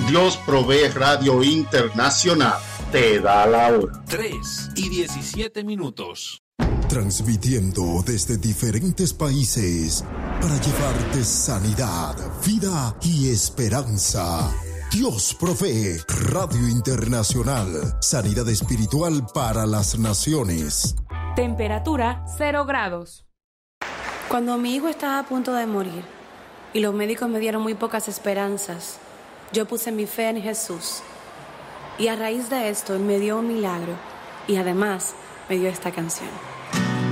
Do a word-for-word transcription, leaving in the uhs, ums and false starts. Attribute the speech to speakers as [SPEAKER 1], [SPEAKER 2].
[SPEAKER 1] Dios Provee Radio Internacional te da la hora.
[SPEAKER 2] tres y diecisiete minutos.
[SPEAKER 3] Transmitiendo desde diferentes países para llevarte sanidad, vida y esperanza. Dios Provee Radio Internacional. Sanidad espiritual para las naciones.
[SPEAKER 4] Temperatura cero grados.
[SPEAKER 5] Cuando mi hijo estaba a punto de morir y los médicos me dieron muy pocas esperanzas, yo puse mi fe en Jesús. Y a raíz de esto, Él me dio un milagro y además me dio esta canción.